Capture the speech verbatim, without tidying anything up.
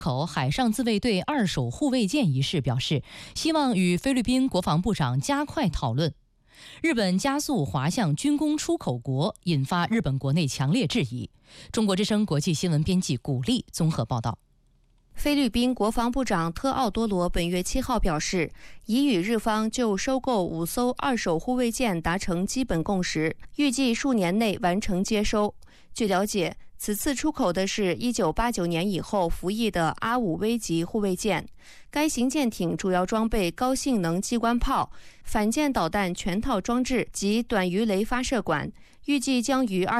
口海上自卫队二手护卫舰一事表示，希望与菲律宾国防部长加快讨论。日本加速滑向军工出口国，引发日本国内强烈质疑。中国之声国际新闻编辑古丽综合报道。 菲律宾国防部长特奥多罗本月七号表示，已与日方就收购五艘二手护卫舰达成基本共识，预计数年内完成接收。据了解，此次出口的是一九八九年以后服役的阿五威级护卫舰，该型舰艇主要装备高性能机关炮、反舰导弹全套装置及短鱼雷发射管，预计将于二